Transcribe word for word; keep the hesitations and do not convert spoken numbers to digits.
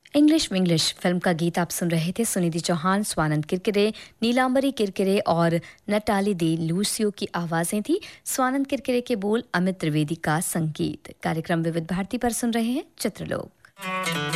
English Vinglish film का गीत आप सुन रहे थे। सुनिधि चौहान, स्वानंद किरकिरे, नीलांबरी किरकिरे और नटाली दे लूसियो की आवाजें थी। स्वानंद किरकिरे के बोल, अमित त्रिवेदी का संगीत। कार्यक्रम विविध भारती पर सुन रहे हैं चित्रलोक।